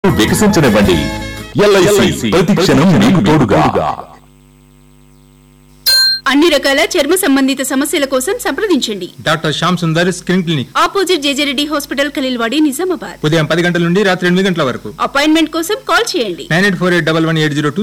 వికసించనివ్వండి. LIC ప్రతి క్షణం మీకు తోడుగా. అన్ని రకాల చర్మ సంబంధిత సమస్యల కోసం సంప్రదించండి doctor Shyam Sundar skin clinic, opposite JJ Reddy hospital, Khaleelwadi, Nizamabad. ఉదయం 10 గంటల నుండి రాత్రి 8 గంటల వరకు. అపాయింట్మెంట్ కోసం కాల్ చేయండి 98481180